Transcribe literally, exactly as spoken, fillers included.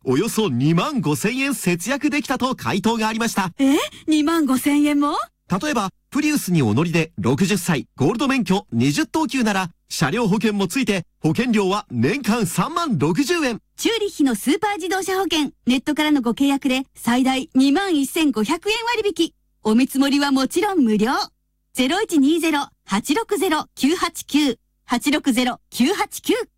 およそにまんごせんえん節約できたと回答がありました。 え ?にまんごせんえんも？ 例えば、プリウスにお乗りでろくじゅっさい、ゴールド免許にじゅっとうきゅうなら、車両保険もついて、保険料は年間さんまんろくじゅうえん。 チューリッヒのスーパー自動車保険、ネットからのご契約で最大にまんせんごひゃくえん割引。お見積もりはもちろん無料。ゼロいちにゼロ はちろくゼロ きゅうはちきゅう はちろくゼロ きゅうはちきゅう